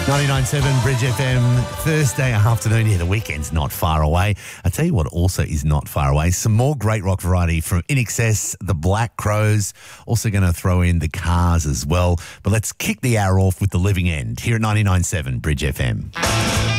99.7 Bridge FM, Thursday afternoon. Yeah, the weekend's not far away. I tell you what also is not far away. Some more great rock variety from INXS, the Black Crowes. Also going to throw in the Cars as well. But let's kick the hour off with The Living End here at 99.7 Bridge FM.